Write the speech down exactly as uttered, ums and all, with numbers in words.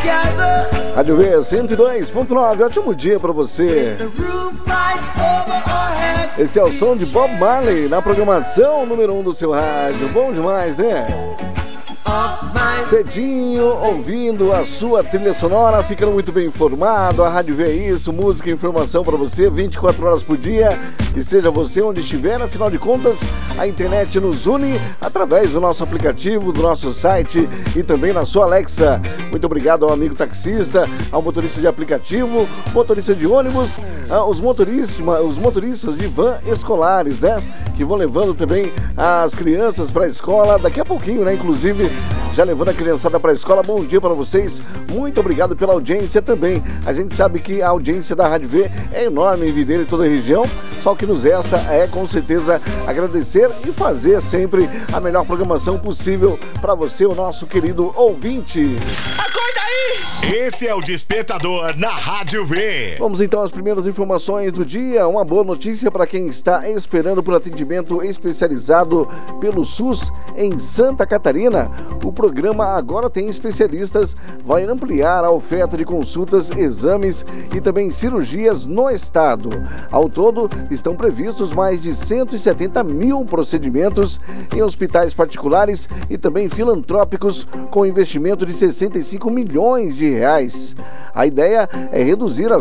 Rádio V cento e dois ponto nove, ótimo dia pra você. Esse é o som de Bob Marley na programação número um do seu rádio. Bom demais, né? Cedinho, ouvindo a sua trilha sonora, ficando muito bem informado. A Rádio V é isso, música e informação para você vinte e quatro horas por dia. Esteja você onde estiver, afinal de contas, a internet nos une através do nosso aplicativo, do nosso site e também na sua Alexa. Muito obrigado ao amigo taxista, ao motorista de aplicativo, motorista de ônibus, os motoristas, os motoristas de van escolares, né? Que vão levando também as crianças para a escola daqui a pouquinho, né? Inclusive, já levando a criançada para a escola. Bom dia para vocês, muito obrigado pela audiência também. A gente sabe que a audiência da Rádio V é enorme em Videira e toda a região, só o que nos resta é com certeza agradecer e fazer sempre a melhor programação possível para você, o nosso querido ouvinte. Acorda aí! Esse é o Despertador na Rádio V. Vamos então às primeiras informações do dia. Uma boa notícia para quem está esperando por atendimento especializado pelo SUS em Santa Catarina. O programa Agora Tem Especialistas vai ampliar a oferta de consultas, exames e também cirurgias no estado. Ao todo, estão previstos mais de cento e setenta mil procedimentos em hospitais particulares e também filantrópicos com investimento de sessenta e cinco milhões de reais. A ideia é reduzir as